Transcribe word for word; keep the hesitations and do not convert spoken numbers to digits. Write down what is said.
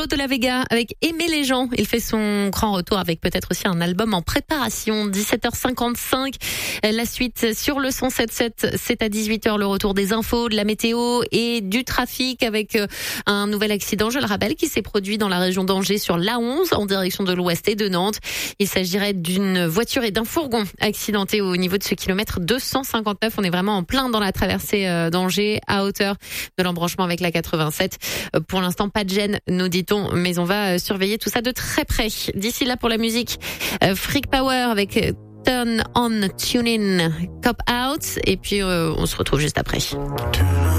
Claude de la Vega avec Aimer les gens. Il fait son grand retour avec peut-être aussi un album en préparation. dix-sept heures cinquante-cinq. La suite sur le cent sept sept. C'est à dix-huit heures le retour des infos, de la météo et du trafic avec un nouvel accident, je le rappelle, qui s'est produit dans la région d'Angers sur l'A onze en direction de l'ouest et de Nantes. Il s'agirait d'une voiture et d'un fourgon accidentés au niveau de ce kilomètre deux cent cinquante-neuf. On est vraiment en plein dans la traversée d'Angers à hauteur de l'embranchement avec la quatre-vingt-sept. Pour l'instant, pas de gêne, nous dit-on, mais on va surveiller tout ça de très près. D'ici là, pour la musique, Freak Power avec Turn On, Tune In, Cop Out, et puis euh, on se retrouve juste après.